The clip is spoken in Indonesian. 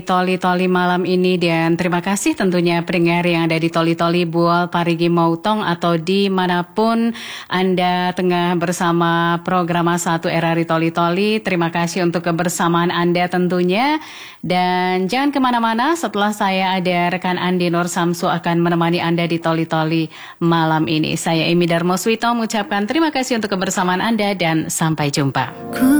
Toli-Toli malam ini, dan terima kasih tentunya pendengar yang ada di Toli-Toli, Buol, Parigi, Mautong atau dimanapun Anda tengah bersama program A1 RRI Toli-Toli. Terima kasih untuk kebersamaan Anda tentunya, dan jangan kemana-mana. Setelah saya ada rekan Andi Nur Samsu akan menemani Anda di Toli-Toli malam ini. Saya Emi Darmoswito mengucapkan terima kasih untuk kebersamaan Anda dan sampai jumpa.